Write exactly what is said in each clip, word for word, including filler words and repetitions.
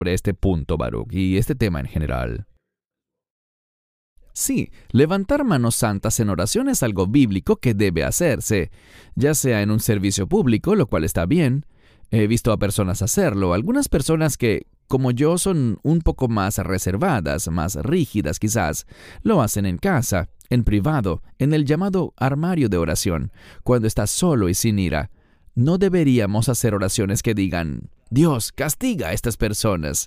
sobre este punto, Baruch, y este tema en general. Sí, levantar manos santas en oración es algo bíblico que debe hacerse, ya sea en un servicio público, lo cual está bien. He visto a personas hacerlo, algunas personas que, como yo, son un poco más reservadas, más rígidas quizás, lo hacen en casa, en privado, en el llamado armario de oración, cuando estás solo y sin ira. No deberíamos hacer oraciones que digan, Dios, castiga a estas personas.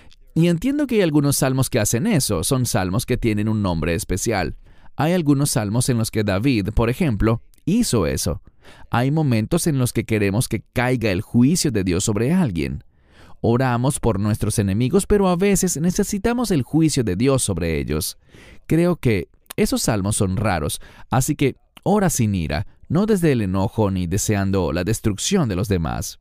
Y entiendo que hay algunos salmos que hacen eso, son salmos que tienen un nombre especial. Hay algunos salmos en los que David, por ejemplo, hizo eso. Hay momentos en los que queremos que caiga el juicio de Dios sobre alguien. Oramos por nuestros enemigos, pero a veces necesitamos el juicio de Dios sobre ellos. Creo que esos salmos son raros, así que ora sin ira, no desde el enojo ni deseando la destrucción de los demás.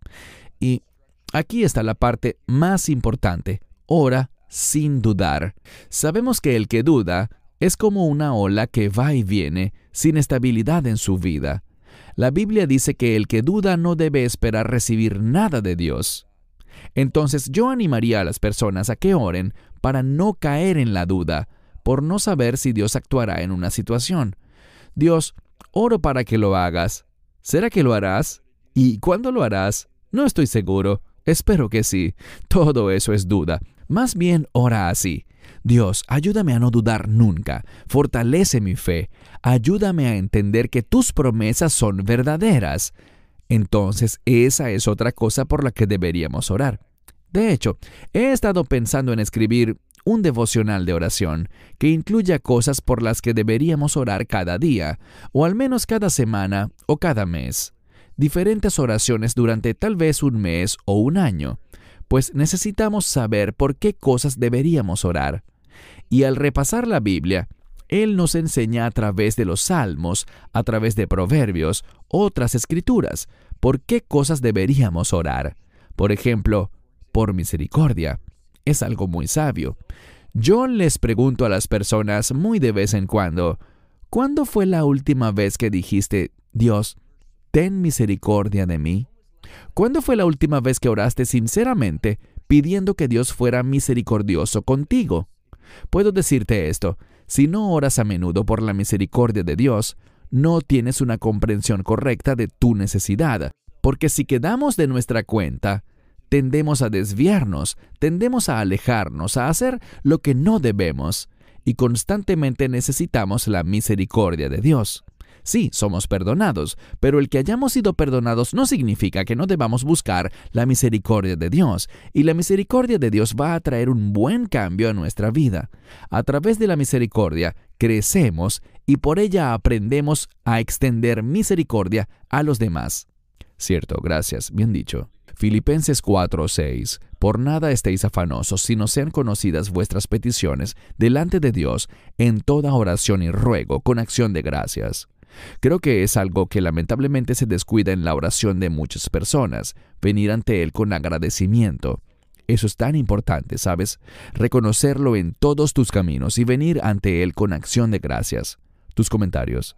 Y aquí está la parte más importante. Ora sin dudar. Sabemos que el que duda es como una ola que va y viene, sin estabilidad en su vida. La Biblia dice que el que duda no debe esperar recibir nada de Dios. Entonces yo animaría a las personas a que oren para no caer en la duda, por no saber si Dios actuará en una situación. Dios, oro para que lo hagas. ¿Será que lo harás? ¿Y cuándo lo harás? No estoy seguro. Espero que sí. Todo eso es duda. Más bien ora así. Dios, ayúdame a no dudar nunca. Fortalece mi fe. Ayúdame a entender que tus promesas son verdaderas. Entonces, esa es otra cosa por la que deberíamos orar. De hecho, he estado pensando en escribir un devocional de oración que incluya cosas por las que deberíamos orar cada día, o al menos cada semana o cada mes. Diferentes oraciones durante tal vez un mes o un año, pues necesitamos saber por qué cosas deberíamos orar. Y al repasar la Biblia, Él nos enseña a través de los Salmos, a través de Proverbios, otras escrituras, por qué cosas deberíamos orar. Por ejemplo, por misericordia. Es algo muy sabio. Yo les pregunto a las personas muy de vez en cuando, ¿cuándo fue la última vez que dijiste, Dios, ten misericordia de mí? ¿Cuándo fue la última vez que oraste sinceramente pidiendo que Dios fuera misericordioso contigo? Puedo decirte esto, si no oras a menudo por la misericordia de Dios, no tienes una comprensión correcta de tu necesidad, porque si quedamos de nuestra cuenta, tendemos a desviarnos, tendemos a alejarnos, a hacer lo que no debemos, y constantemente necesitamos la misericordia de Dios. Sí, somos perdonados, pero el que hayamos sido perdonados no significa que no debamos buscar la misericordia de Dios, y la misericordia de Dios va a traer un buen cambio a nuestra vida. A través de la misericordia crecemos y por ella aprendemos a extender misericordia a los demás. Cierto, gracias, bien dicho. Filipenses cuatro seis. Por nada estéis afanosos, sino sean conocidas vuestras peticiones delante de Dios en toda oración y ruego con acción de gracias. Creo que es algo que lamentablemente se descuida en la oración de muchas personas, venir ante Él con agradecimiento. Eso es tan importante, ¿sabes? Reconocerlo en todos tus caminos y venir ante Él con acción de gracias. Tus comentarios.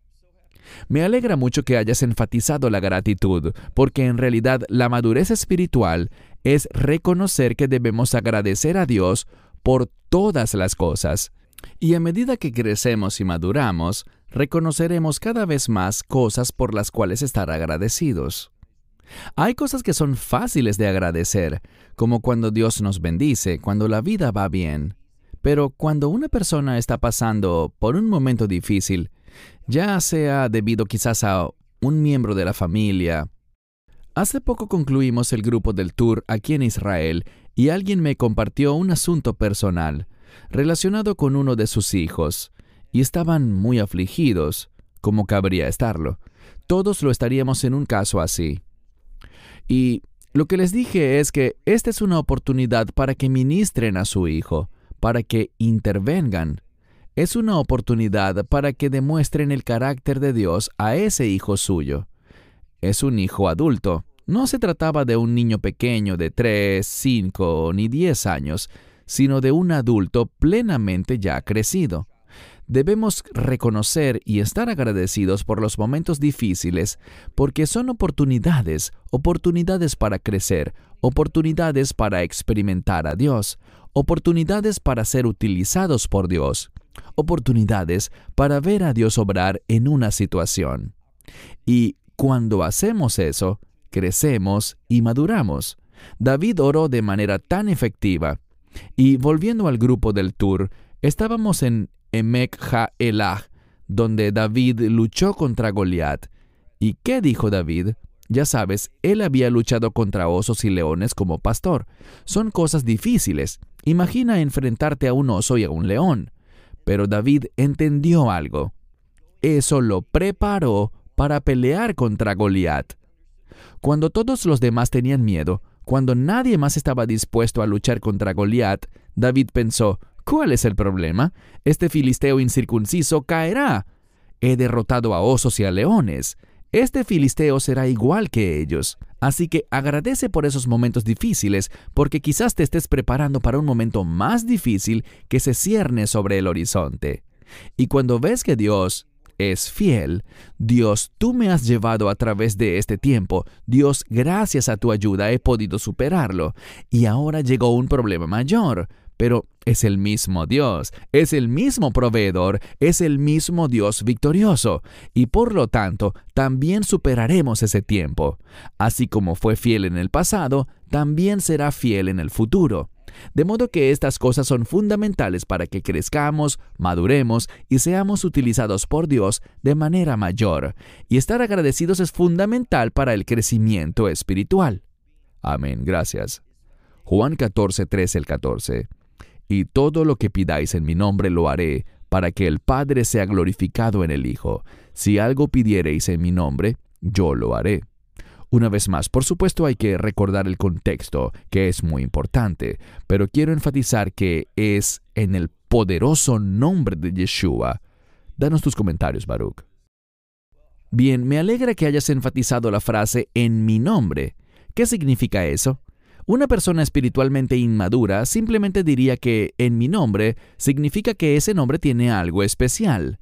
Me alegra mucho que hayas enfatizado la gratitud, porque en realidad la madurez espiritual es reconocer que debemos agradecer a Dios por todas las cosas. Y a medida que crecemos y maduramos, reconoceremos cada vez más cosas por las cuales estar agradecidos. Hay cosas que son fáciles de agradecer, como cuando Dios nos bendice, cuando la vida va bien. Pero cuando una persona está pasando por un momento difícil, ya sea debido quizás a un miembro de la familia. Hace poco concluimos el grupo del tour aquí en Israel y alguien me compartió un asunto personal relacionado con uno de sus hijos, y estaban muy afligidos, como cabría estarlo. Todos lo estaríamos en un caso así. Y lo que les dije es que esta es una oportunidad para que ministren a su hijo, para que intervengan. Es una oportunidad para que demuestren el carácter de Dios a ese hijo suyo. Es un hijo adulto. No se trataba de un niño pequeño de tres, cinco ni diez años, sino de un adulto plenamente ya crecido. Debemos reconocer y estar agradecidos por los momentos difíciles, porque son oportunidades, oportunidades para crecer, oportunidades para experimentar a Dios, oportunidades para ser utilizados por Dios, oportunidades para ver a Dios obrar en una situación. Y cuando hacemos eso, crecemos y maduramos. David oró de manera tan efectiva. Y volviendo al grupo del tour, estábamos en Emek Ha-Elah, donde David luchó contra Goliat. ¿Y qué dijo David? Ya sabes, él había luchado contra osos y leones como pastor. Son cosas difíciles. Imagina enfrentarte a un oso y a un león. Pero David entendió algo. Eso lo preparó para pelear contra Goliat. Cuando todos los demás tenían miedo, cuando nadie más estaba dispuesto a luchar contra Goliat, David pensó, ¿cuál es el problema? Este filisteo incircunciso caerá. He derrotado a osos y a leones. Este filisteo será igual que ellos. Así que agradece por esos momentos difíciles, porque quizás te estés preparando para un momento más difícil que se cierne sobre el horizonte. Y cuando ves que Dios es fiel, Dios, tú me has llevado a través de este tiempo. Dios, gracias a tu ayuda he podido superarlo. Y ahora llegó un problema mayor. Pero es el mismo Dios, es el mismo proveedor, es el mismo Dios victorioso. Y por lo tanto, también superaremos ese tiempo. Así como fue fiel en el pasado, también será fiel en el futuro. De modo que estas cosas son fundamentales para que crezcamos, maduremos y seamos utilizados por Dios de manera mayor. Y estar agradecidos es fundamental para el crecimiento espiritual. Amén, gracias. Juan catorce, trece al catorce. Y todo lo que pidáis en mi nombre lo haré, para que el Padre sea glorificado en el Hijo. Si algo pidiereis en mi nombre, yo lo haré. Una vez más, por supuesto hay que recordar el contexto, que es muy importante, pero quiero enfatizar que es en el poderoso nombre de Yeshua. Danos tus comentarios, Baruch. Bien, me alegra que hayas enfatizado la frase «en mi nombre». ¿Qué significa eso? Una persona espiritualmente inmadura simplemente diría que «en mi nombre» significa que ese nombre tiene algo especial.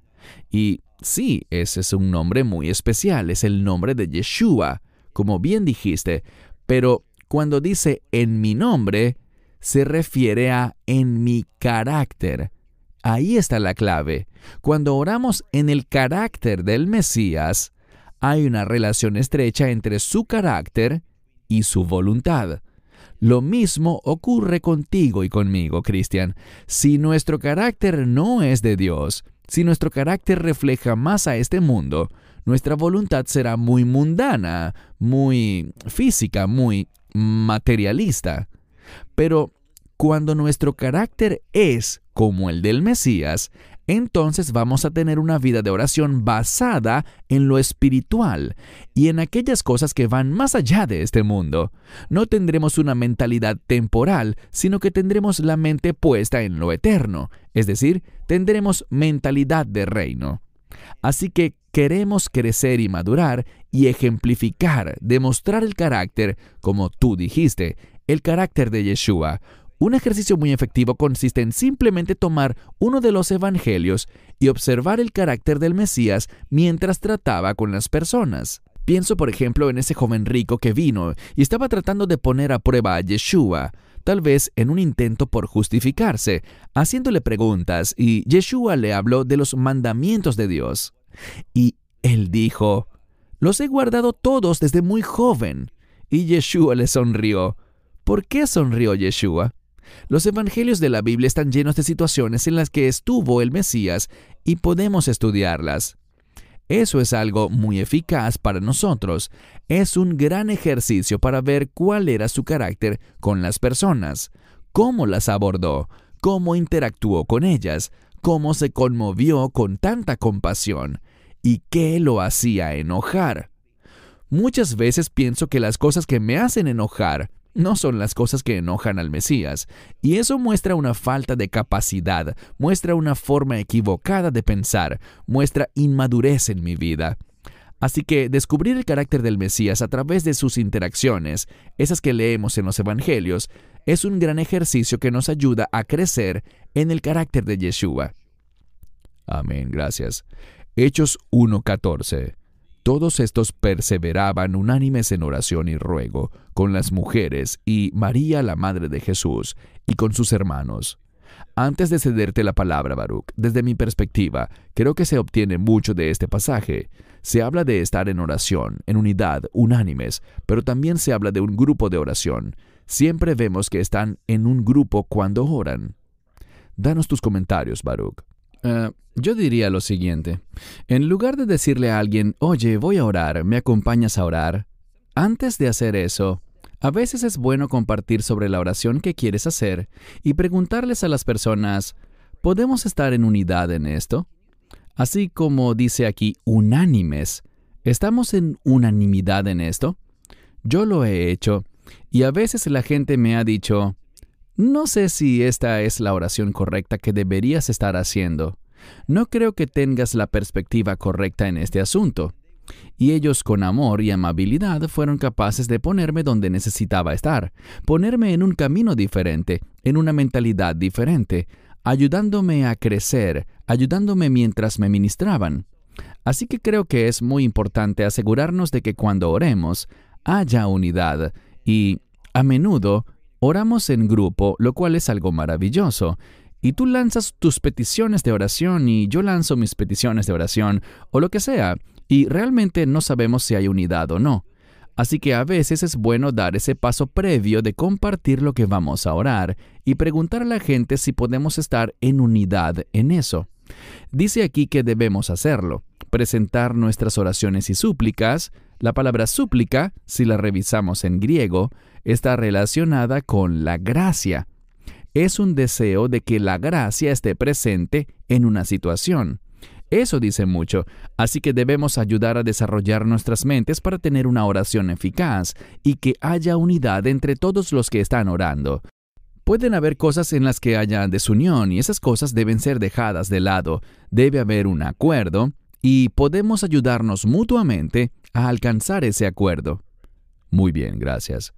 Y sí, ese es un nombre muy especial, es el nombre de Yeshua, como bien dijiste, pero cuando dice «en mi nombre», se refiere a «en mi carácter». Ahí está la clave. Cuando oramos en el carácter del Mesías, hay una relación estrecha entre su carácter y su voluntad. Lo mismo ocurre contigo y conmigo, Cristian. Si nuestro carácter no es de Dios, si nuestro carácter refleja más a este mundo, nuestra voluntad será muy mundana, muy física, muy materialista. Pero cuando nuestro carácter es como el del Mesías, entonces vamos a tener una vida de oración basada en lo espiritual y en aquellas cosas que van más allá de este mundo. No tendremos una mentalidad temporal, sino que tendremos la mente puesta en lo eterno, es decir, tendremos mentalidad de reino. Así que queremos crecer y madurar y ejemplificar, demostrar el carácter, como tú dijiste, el carácter de Yeshua. Un ejercicio muy efectivo consiste en simplemente tomar uno de los evangelios y observar el carácter del Mesías mientras trataba con las personas. Pienso, por ejemplo, en ese joven rico que vino y estaba tratando de poner a prueba a Yeshua, tal vez en un intento por justificarse, haciéndole preguntas, y Yeshua le habló de los mandamientos de Dios. Y él dijo, «Los he guardado todos desde muy joven». Y Yeshua le sonrió. ¿Por qué sonrió Yeshua? Los evangelios de la Biblia están llenos de situaciones en las que estuvo el Mesías y podemos estudiarlas. Eso es algo muy eficaz para nosotros. Es un gran ejercicio para ver cuál era su carácter con las personas, cómo las abordó, cómo interactuó con ellas, cómo se conmovió con tanta compasión y qué lo hacía enojar. Muchas veces pienso que las cosas que me hacen enojar no son las cosas que enojan al Mesías, y eso muestra una falta de capacidad, muestra una forma equivocada de pensar, muestra inmadurez en mi vida. Así que descubrir el carácter del Mesías a través de sus interacciones, esas que leemos en los evangelios, es un gran ejercicio que nos ayuda a crecer en el carácter de Yeshua. Amén, gracias. Hechos uno catorce. Todos estos perseveraban unánimes en oración y ruego, con las mujeres y María, la madre de Jesús, y con sus hermanos. Antes de cederte la palabra, Baruch, desde mi perspectiva, creo que se obtiene mucho de este pasaje. Se habla de estar en oración, en unidad, unánimes, pero también se habla de un grupo de oración. Siempre vemos que están en un grupo cuando oran. Danos tus comentarios, Baruch. Uh, yo diría lo siguiente. En lugar de decirle a alguien, oye, voy a orar, ¿me acompañas a orar? Antes de hacer eso, a veces es bueno compartir sobre la oración que quieres hacer y preguntarles a las personas, ¿podemos estar en unidad en esto? Así como dice aquí, unánimes. ¿Estamos en unanimidad en esto? Yo lo he hecho, y a veces la gente me ha dicho, no sé si esta es la oración correcta que deberías estar haciendo. No creo que tengas la perspectiva correcta en este asunto. Y ellos con amor y amabilidad fueron capaces de ponerme donde necesitaba estar, ponerme en un camino diferente, en una mentalidad diferente, ayudándome a crecer, ayudándome mientras me ministraban. Así que creo que es muy importante asegurarnos de que cuando oremos, haya unidad y, a menudo, oramos en grupo, lo cual es algo maravilloso. Y tú lanzas tus peticiones de oración y yo lanzo mis peticiones de oración, o lo que sea, y realmente no sabemos si hay unidad o no. Así que a veces es bueno dar ese paso previo de compartir lo que vamos a orar y preguntar a la gente si podemos estar en unidad en eso. Dice aquí que debemos hacerlo, presentar nuestras oraciones y súplicas. La palabra súplica, si la revisamos en griego, está relacionada con la gracia. Es un deseo de que la gracia esté presente en una situación. Eso dice mucho, así que debemos ayudar a desarrollar nuestras mentes para tener una oración eficaz y que haya unidad entre todos los que están orando. Pueden haber cosas en las que haya desunión y esas cosas deben ser dejadas de lado. Debe haber un acuerdo y podemos ayudarnos mutuamente a alcanzar ese acuerdo. Muy bien, gracias.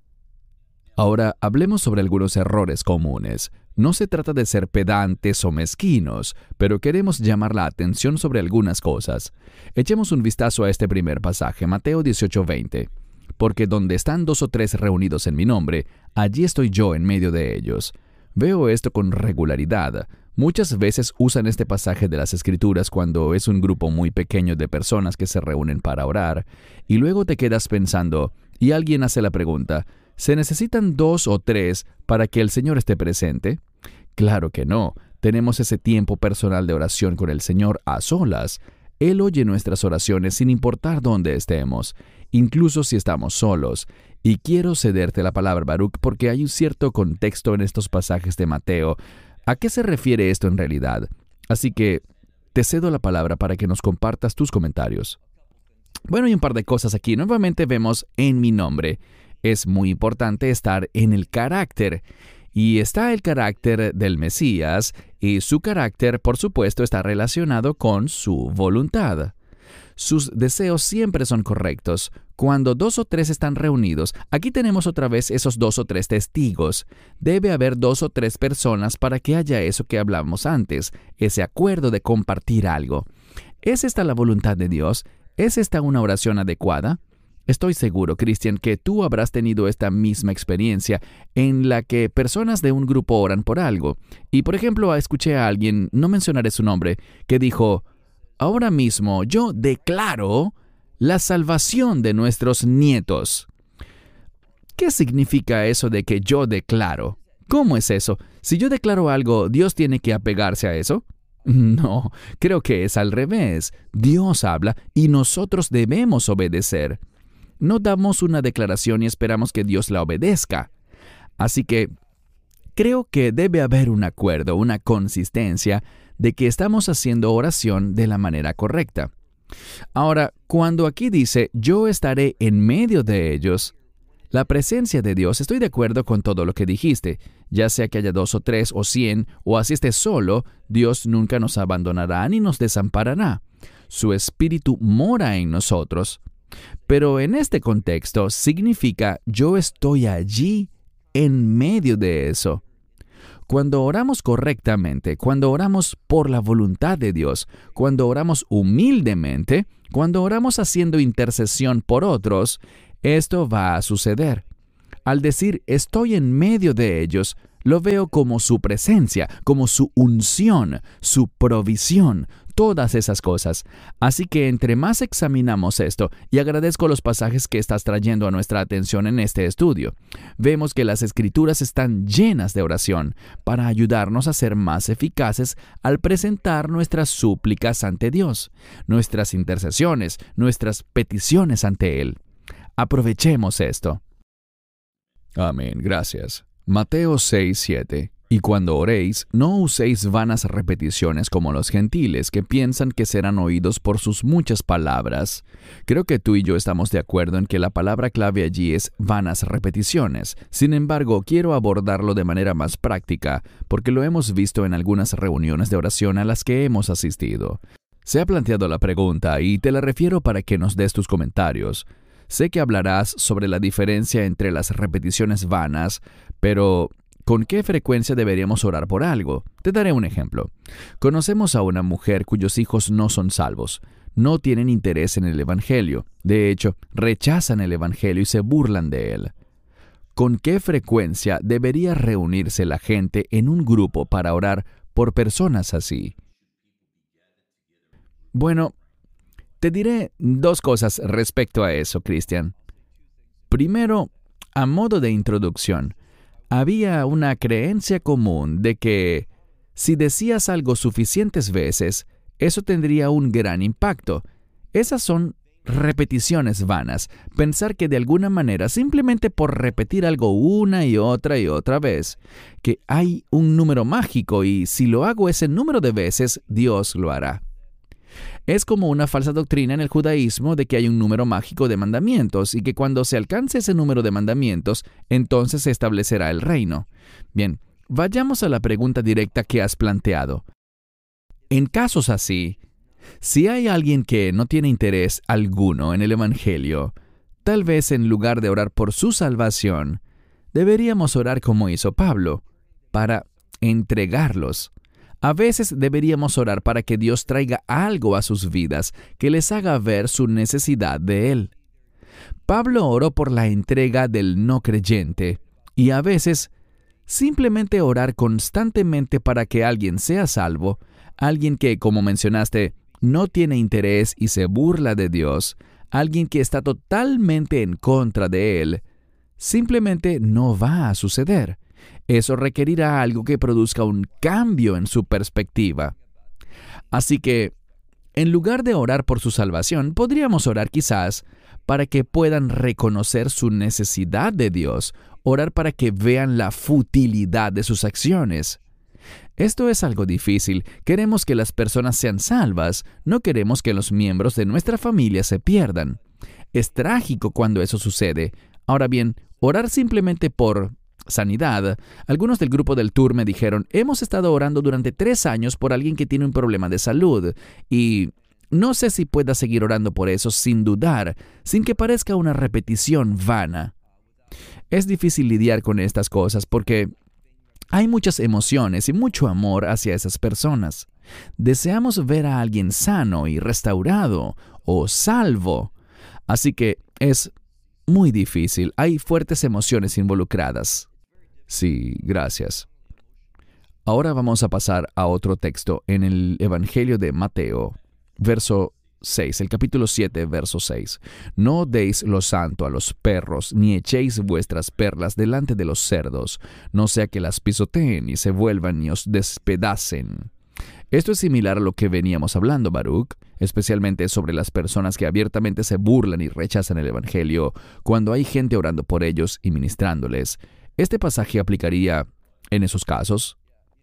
Ahora hablemos sobre algunos errores comunes. No se trata de ser pedantes o mezquinos, pero queremos llamar la atención sobre algunas cosas. Echemos un vistazo a este primer pasaje, Mateo dieciocho veinte. Porque donde están dos o tres reunidos en mi nombre, allí estoy yo en medio de ellos. Veo esto con regularidad. Muchas veces usan este pasaje de las Escrituras cuando es un grupo muy pequeño de personas que se reúnen para orar, y luego te quedas pensando, y alguien hace la pregunta, ¿se necesitan dos o tres para que el Señor esté presente? Claro que no. Tenemos ese tiempo personal de oración con el Señor a solas. Él oye nuestras oraciones sin importar dónde estemos, incluso si estamos solos. Y quiero cederte la palabra, Baruch, porque hay un cierto contexto en estos pasajes de Mateo. ¿A qué se refiere esto en realidad? Así que te cedo la palabra para que nos compartas tus comentarios. Bueno, hay un par de cosas aquí. Nuevamente vemos en mi nombre. Es muy importante estar en el carácter. Y está el carácter del Mesías, y su carácter, por supuesto, está relacionado con su voluntad. Sus deseos siempre son correctos. Cuando dos o tres están reunidos, aquí tenemos otra vez esos dos o tres testigos. Debe haber dos o tres personas para que haya eso que hablamos antes, ese acuerdo de compartir algo. ¿Es esta la voluntad de Dios? ¿Es esta una oración adecuada? Estoy seguro, Cristian, que tú habrás tenido esta misma experiencia en la que personas de un grupo oran por algo. Y, por ejemplo, escuché a alguien, no mencionaré su nombre, que dijo, ahora mismo yo declaro la salvación de nuestros nietos. ¿Qué significa eso de que yo declaro? ¿Cómo es eso? Si yo declaro algo, ¿Dios tiene que apegarse a eso? No, creo que es al revés. Dios habla y nosotros debemos obedecer. No damos una declaración y esperamos que Dios la obedezca. Así que creo que debe haber un acuerdo, una consistencia de que estamos haciendo oración de la manera correcta. Ahora, cuando aquí dice, yo estaré en medio de ellos, la presencia de Dios, estoy de acuerdo con todo lo que dijiste, ya sea que haya dos o tres o cien, o así esté solo, Dios nunca nos abandonará ni nos desamparará. Su Espíritu mora en nosotros. Pero en este contexto significa yo estoy allí en medio de eso. Cuando oramos correctamente, cuando oramos por la voluntad de Dios, cuando oramos humildemente, cuando oramos haciendo intercesión por otros, esto va a suceder. Al decir estoy en medio de ellos, lo veo como su presencia, como su unción, su provisión, todas esas cosas. Así que entre más examinamos esto, y agradezco los pasajes que estás trayendo a nuestra atención en este estudio, vemos que las Escrituras están llenas de oración para ayudarnos a ser más eficaces al presentar nuestras súplicas ante Dios, nuestras intercesiones, nuestras peticiones ante Él. Aprovechemos esto. Amén, gracias. Mateo seis, siete. Y cuando oréis, no uséis vanas repeticiones como los gentiles, que piensan que serán oídos por sus muchas palabras. Creo que tú y yo estamos de acuerdo en que la palabra clave allí es vanas repeticiones. Sin embargo, quiero abordarlo de manera más práctica, porque lo hemos visto en algunas reuniones de oración a las que hemos asistido. Se ha planteado la pregunta, y te la refiero para que nos des tus comentarios. Sé que hablarás sobre la diferencia entre las repeticiones vanas, pero ¿con qué frecuencia deberíamos orar por algo? Te daré un ejemplo. Conocemos a una mujer cuyos hijos no son salvos, no tienen interés en el Evangelio. De hecho, rechazan el Evangelio y se burlan de él. ¿Con qué frecuencia debería reunirse la gente en un grupo para orar por personas así? Bueno, te diré dos cosas respecto a eso, Cristian. Primero, a modo de introducción, había una creencia común de que si decías algo suficientes veces, eso tendría un gran impacto. Esas son repeticiones vanas. Pensar que de alguna manera, simplemente por repetir algo una y otra y otra vez, que hay un número mágico y si lo hago ese número de veces, Dios lo hará. Es como una falsa doctrina en el judaísmo de que hay un número mágico de mandamientos y que cuando se alcance ese número de mandamientos, entonces se establecerá el reino. Bien, vayamos a la pregunta directa que has planteado. En casos así, si hay alguien que no tiene interés alguno en el Evangelio, tal vez en lugar de orar por su salvación, deberíamos orar como hizo Pablo, para entregarlos. A veces deberíamos orar para que Dios traiga algo a sus vidas que les haga ver su necesidad de Él. Pablo oró por la entrega del no creyente y a veces simplemente orar constantemente para que alguien sea salvo, alguien que, como mencionaste, no tiene interés y se burla de Dios, alguien que está totalmente en contra de Él, simplemente no va a suceder. Eso requerirá algo que produzca un cambio en su perspectiva. Así que, en lugar de orar por su salvación, podríamos orar quizás para que puedan reconocer su necesidad de Dios, orar para que vean la futilidad de sus acciones. Esto es algo difícil. Queremos que las personas sean salvas, no queremos que los miembros de nuestra familia se pierdan. Es trágico cuando eso sucede. Ahora bien, orar simplemente por sanidad. Algunos del grupo del tour me dijeron, hemos estado orando durante tres años por alguien que tiene un problema de salud y no sé si pueda seguir orando por eso sin dudar, sin que parezca una repetición vana. Es difícil lidiar con estas cosas porque hay muchas emociones y mucho amor hacia esas personas. Deseamos ver a alguien sano y restaurado o salvo. Así que es muy difícil. Hay fuertes emociones involucradas. Sí, gracias. Ahora vamos a pasar a otro texto en el Evangelio de Mateo, verso seis, el capítulo siete, verso seis. No deis lo santo a los perros, ni echéis vuestras perlas delante de los cerdos, no sea que las pisoteen y se vuelvan y os despedacen. Esto es similar a lo que veníamos hablando, Baruch, especialmente sobre las personas que abiertamente se burlan y rechazan el Evangelio cuando hay gente orando por ellos y ministrándoles. ¿Este pasaje aplicaría en esos casos?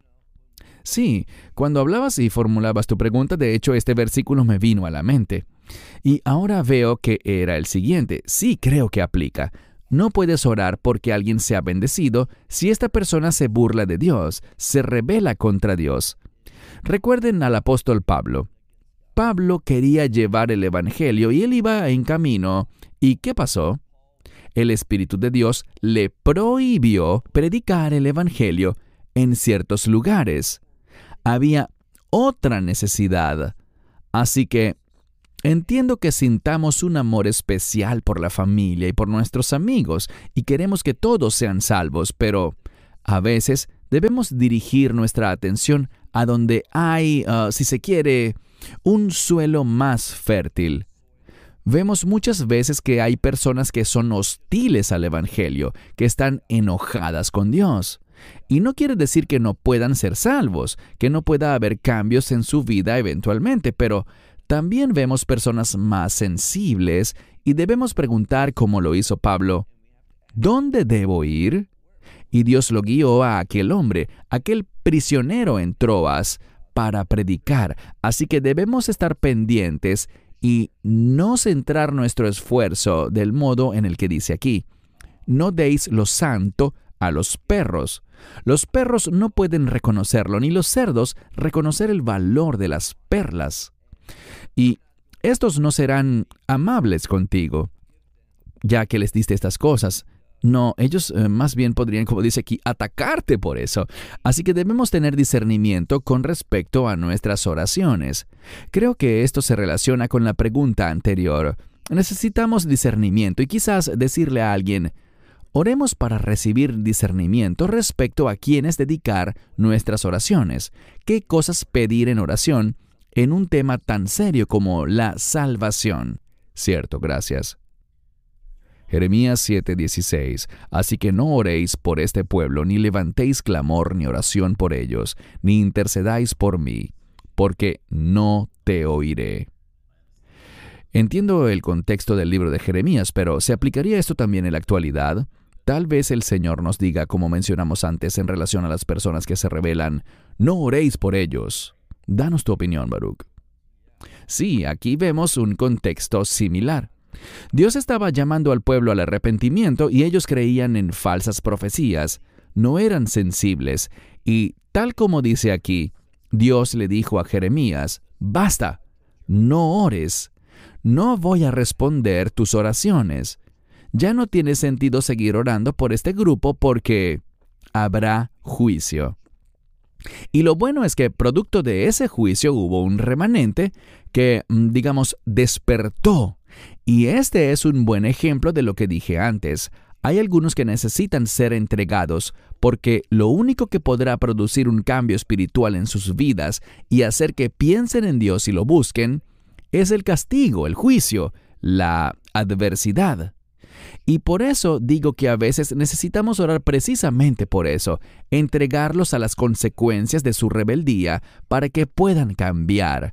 Sí, cuando hablabas y formulabas tu pregunta, de hecho, este versículo me vino a la mente. Y ahora veo que era el siguiente. Sí, creo que aplica. No puedes orar porque alguien sea bendecido si esta persona se burla de Dios, se rebela contra Dios. Recuerden al apóstol Pablo. Pablo quería llevar el Evangelio y él iba en camino. ¿Y qué pasó? El Espíritu de Dios le prohibió predicar el Evangelio. en ciertos lugares. Había otra necesidad. Así que entiendo que sintamos un amor especial por la familia y por nuestros amigos y queremos que todos sean salvos, pero a veces debemos dirigir nuestra atención a donde hay, uh, si se quiere, un suelo más fértil. Vemos muchas veces que hay personas que son hostiles al Evangelio, que están enojadas con Dios. Y no quiere decir que no puedan ser salvos, que no pueda haber cambios en su vida eventualmente, pero también vemos personas más sensibles y debemos preguntar, como lo hizo Pablo, ¿dónde debo ir? Y Dios lo guió a aquel hombre, aquel prisionero en Troas, para predicar. Así que debemos estar pendientes y no centrar nuestro esfuerzo del modo en el que dice aquí. No deis lo santo a los perros. Los perros no pueden reconocerlo, ni los cerdos reconocer el valor de las perlas. Y estos no serán amables contigo, ya que les diste estas cosas. No, ellos eh, más bien podrían, como dice aquí, atacarte por eso. Así que debemos tener discernimiento con respecto a nuestras oraciones. Creo que esto se relaciona con la pregunta anterior. Necesitamos discernimiento y quizás decirle a alguien, oremos para recibir discernimiento respecto a quiénes dedicar nuestras oraciones, qué cosas pedir en oración en un tema tan serio como la salvación. Cierto, gracias. Jeremías siete dieciséis. Así que no oréis por este pueblo, ni levantéis clamor ni oración por ellos, ni intercedáis por mí, porque no te oiré. Entiendo el contexto del libro de Jeremías, pero ¿se aplicaría esto también en la actualidad? Tal vez el Señor nos diga, como mencionamos antes en relación a las personas que se rebelan, no oréis por ellos. Danos tu opinión, Baruch. Sí, aquí vemos un contexto similar. Dios estaba llamando al pueblo al arrepentimiento y ellos creían en falsas profecías, no eran sensibles y, tal como dice aquí, Dios le dijo a Jeremías, basta, no ores, no voy a responder tus oraciones. Ya no tiene sentido seguir orando por este grupo porque habrá juicio. Y lo bueno es que producto de ese juicio hubo un remanente que, digamos, despertó. Y este es un buen ejemplo de lo que dije antes. Hay algunos que necesitan ser entregados porque lo único que podrá producir un cambio espiritual en sus vidas y hacer que piensen en Dios y lo busquen es el castigo, el juicio, la adversidad. Y por eso digo que a veces necesitamos orar precisamente por eso, entregarlos a las consecuencias de su rebeldía para que puedan cambiar.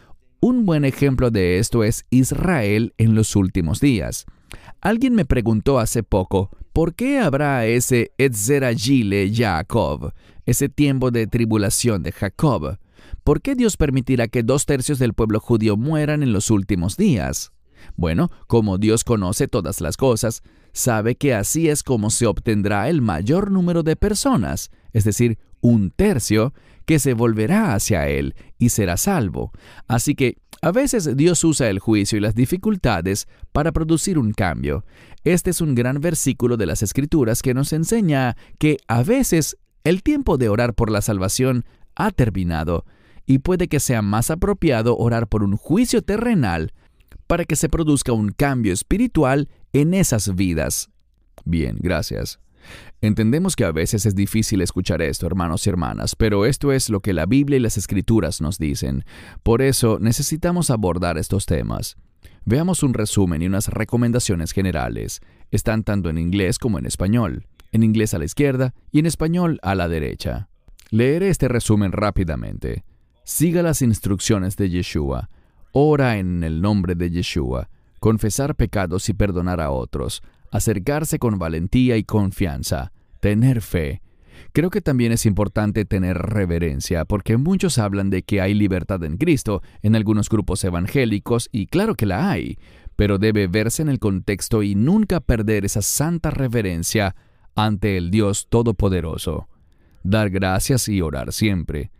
Un buen ejemplo de esto es Israel en los últimos días. Alguien me preguntó hace poco, ¿por qué habrá ese Etzeragile Jacob, ese tiempo de tribulación de Jacob? ¿Por qué Dios permitirá que dos tercios del pueblo judío mueran en los últimos días? Bueno, como Dios conoce todas las cosas, sabe que así es como se obtendrá el mayor número de personas, es decir, un tercio, que se volverá hacia Él y será salvo. Así que a veces Dios usa el juicio y las dificultades para producir un cambio. Este es un gran versículo de las Escrituras que nos enseña que a veces el tiempo de orar por la salvación ha terminado y puede que sea más apropiado orar por un juicio terrenal para que se produzca un cambio espiritual en esas vidas. Bien, gracias. Entendemos que a veces es difícil escuchar esto, hermanos y hermanas, pero esto es lo que la Biblia y las Escrituras nos dicen. Por eso necesitamos abordar estos temas. Veamos un resumen y unas recomendaciones generales. Están tanto en inglés como en español. En inglés a la izquierda y en español a la derecha. Leeré este resumen rápidamente. Siga las instrucciones de Yeshua. Ora en el nombre de Yeshua. Confesar pecados y perdonar a otros. Acercarse con valentía y confianza, tener fe. Creo que también es importante tener reverencia, porque muchos hablan de que hay libertad en Cristo en algunos grupos evangélicos, y claro que la hay, pero debe verse en el contexto y nunca perder esa santa reverencia ante el Dios Todopoderoso. Dar gracias y orar siempre.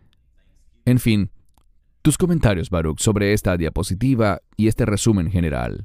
En fin, tus comentarios, Baruch, sobre esta diapositiva y este resumen general.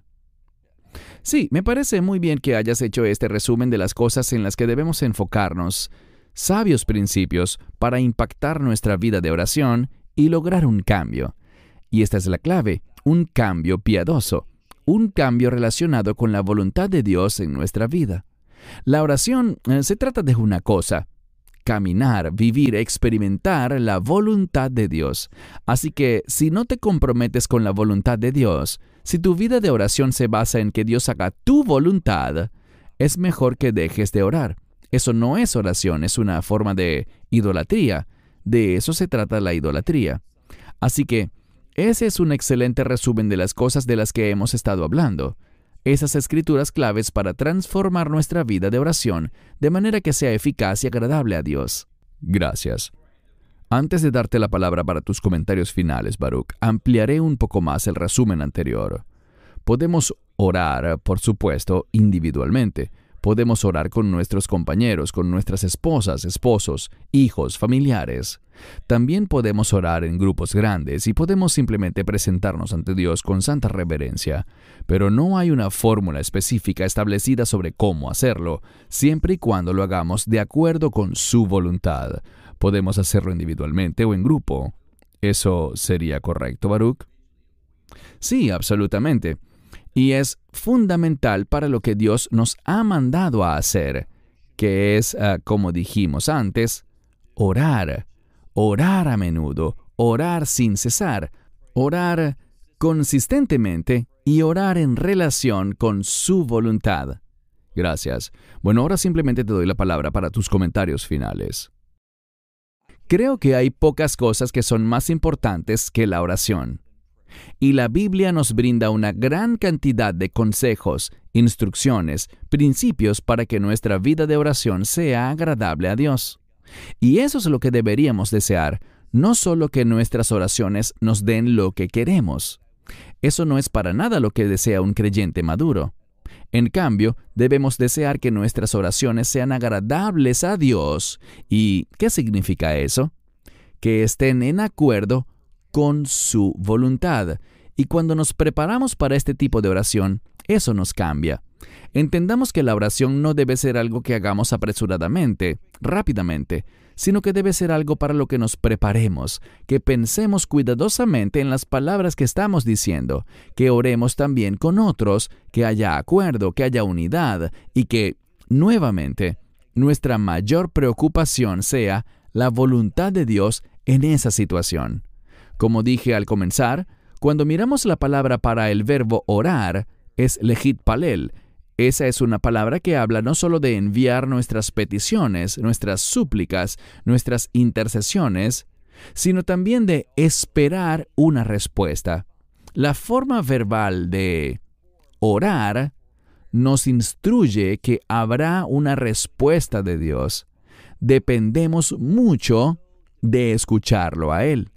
Sí, me parece muy bien que hayas hecho este resumen de las cosas en las que debemos enfocarnos. sabios principios para impactar nuestra vida de oración y lograr un cambio. Y esta es la clave, un cambio piadoso, un cambio relacionado con la voluntad de Dios en nuestra vida. La oración eh, se trata de una cosa: caminar, vivir, experimentar la voluntad de Dios. Así que si no te comprometes con la voluntad de Dios, si tu vida de oración se basa en que Dios haga tu voluntad, es mejor que dejes de orar. Eso no es oración, es una forma de idolatría. De eso se trata la idolatría. Así que ese es un excelente resumen de las cosas de las que hemos estado hablando. Esas escrituras claves para transformar nuestra vida de oración de manera que sea eficaz y agradable a Dios. Gracias. Antes de darte la palabra para tus comentarios finales, Baruch, ampliaré un poco más el resumen anterior. Podemos orar, por supuesto, individualmente. Podemos orar con nuestros compañeros, con nuestras esposas, esposos, hijos, familiares. También podemos orar en grupos grandes y podemos simplemente presentarnos ante Dios con santa reverencia. Pero no hay una fórmula específica establecida sobre cómo hacerlo, siempre y cuando lo hagamos de acuerdo con su voluntad. Podemos hacerlo individualmente o en grupo. ¿Eso sería correcto, Baruch? Sí, absolutamente. Y es fundamental para lo que Dios nos ha mandado a hacer, que es, uh, como dijimos antes, orar. Orar a menudo, orar sin cesar, orar consistentemente y orar en relación con su voluntad. Gracias. Bueno, ahora simplemente te doy la palabra para tus comentarios finales. Creo que hay pocas cosas que son más importantes que la oración. Y la Biblia nos brinda una gran cantidad de consejos, instrucciones, principios para que nuestra vida de oración sea agradable a Dios. Y eso es lo que deberíamos desear, no solo que nuestras oraciones nos den lo que queremos. Eso no es para nada lo que desea un creyente maduro. En cambio, debemos desear que nuestras oraciones sean agradables a Dios. ¿Y qué significa eso? Que estén en acuerdo con su voluntad. Y cuando nos preparamos para este tipo de oración, eso nos cambia. Entendamos que la oración no debe ser algo que hagamos apresuradamente, rápidamente, sino que debe ser algo para lo que nos preparemos, que pensemos cuidadosamente en las palabras que estamos diciendo, que oremos también con otros, que haya acuerdo, que haya unidad y que, nuevamente, nuestra mayor preocupación sea la voluntad de Dios en esa situación. Como dije al comenzar, cuando miramos la palabra para el verbo orar, es legit palel. Esa es una palabra que habla no solo de enviar nuestras peticiones, nuestras súplicas, nuestras intercesiones, sino también de esperar una respuesta. La forma verbal de orar nos instruye que habrá una respuesta de Dios. Dependemos mucho de escucharlo a Él.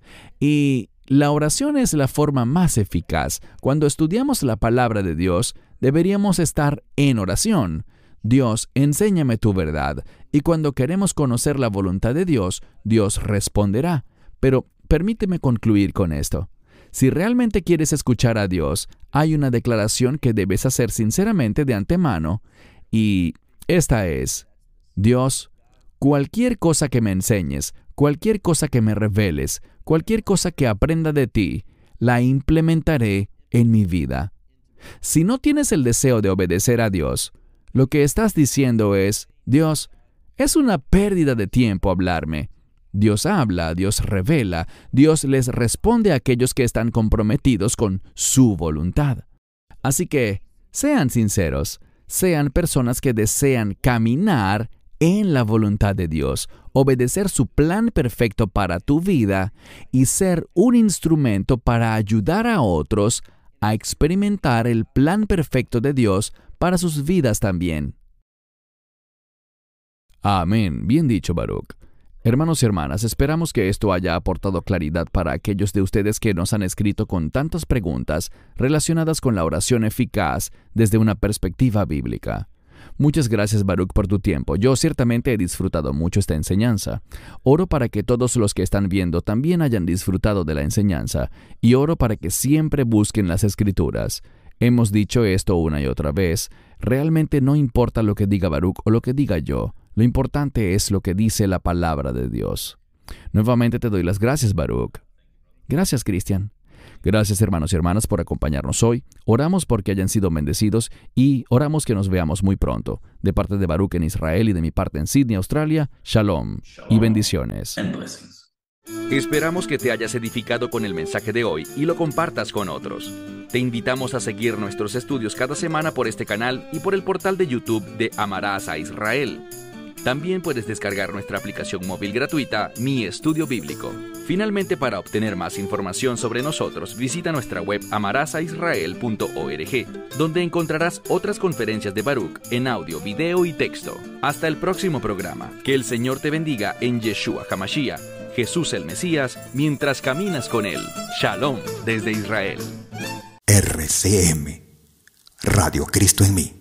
Y la oración es la forma más eficaz. Cuando estudiamos la palabra de Dios, deberíamos estar en oración. Dios, enséñame tu verdad. Y cuando queremos conocer la voluntad de Dios, Dios responderá. Pero permíteme concluir con esto. Si realmente quieres escuchar a Dios, hay una declaración que debes hacer sinceramente de antemano. Y esta es: Dios, cualquier cosa que me enseñes, cualquier cosa que me reveles, cualquier cosa que aprenda de ti, la implementaré en mi vida. Si no tienes el deseo de obedecer a Dios, lo que estás diciendo es: Dios, es una pérdida de tiempo hablarme. Dios habla, Dios revela, Dios les responde a aquellos que están comprometidos con su voluntad. Así que, sean sinceros, sean personas que desean caminar en la voluntad de Dios, obedecer su plan perfecto para tu vida y ser un instrumento para ayudar a otros a experimentar el plan perfecto de Dios para sus vidas también. Amén. Bien dicho, Baruch. Hermanos y hermanas, esperamos que esto haya aportado claridad para aquellos de ustedes que nos han escrito con tantas preguntas relacionadas con la oración eficaz desde una perspectiva bíblica. Muchas gracias, Baruch, por tu tiempo. Yo ciertamente he disfrutado mucho esta enseñanza. Oro para que todos los que están viendo también hayan disfrutado de la enseñanza, y oro para que siempre busquen las Escrituras. Hemos dicho esto una y otra vez. Realmente no importa lo que diga Baruch o lo que diga yo. Lo importante es lo que dice la palabra de Dios. Nuevamente te doy las gracias, Baruch. Gracias, Cristian. Gracias, hermanos y hermanas, por acompañarnos hoy. Oramos porque hayan sido bendecidos y oramos que nos veamos muy pronto. De parte de Baruch en Israel y de mi parte en Sydney, Australia, Shalom, Shalom y bendiciones. Esperamos que te hayas edificado con el mensaje de hoy y lo compartas con otros. Te invitamos a seguir nuestros estudios cada semana por este canal y por el portal de YouTube de Amarás a Israel. También puedes descargar nuestra aplicación móvil gratuita, Mi Estudio Bíblico. Finalmente, para obtener más información sobre nosotros, visita nuestra web amarás a israel punto org, donde encontrarás otras conferencias de Baruch en audio, video y texto. Hasta el próximo programa. Que el Señor te bendiga en Yeshua HaMashiach, Jesús el Mesías, mientras caminas con Él. Shalom desde Israel. R C M, Radio Cristo en mí.